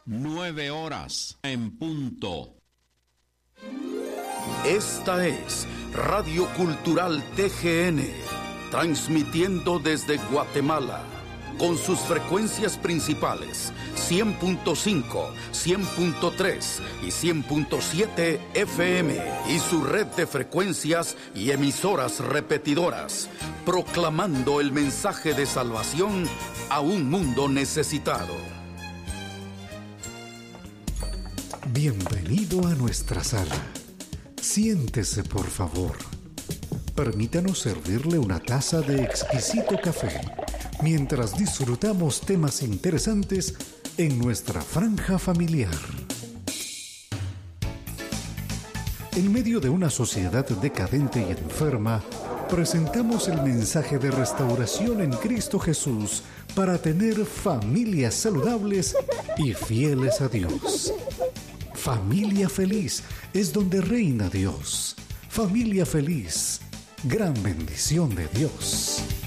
9:00 en punto. Esta es Radio Cultural TGN, transmitiendo desde Guatemala, con sus frecuencias principales 100.5, 100.3 y 100.7 FM y su red de frecuencias y emisoras repetidoras, proclamando el mensaje de salvación a un mundo necesitado. Bienvenido a nuestra sala. Siéntese, por favor. Permítanos servirle una taza de exquisito café mientras disfrutamos temas interesantes en nuestra franja familiar. En medio de una sociedad decadente y enferma, presentamos el mensaje de restauración en Cristo Jesús para tener familias saludables y fieles a Dios. Familia feliz es donde reina Dios. Familia feliz, gran bendición de Dios.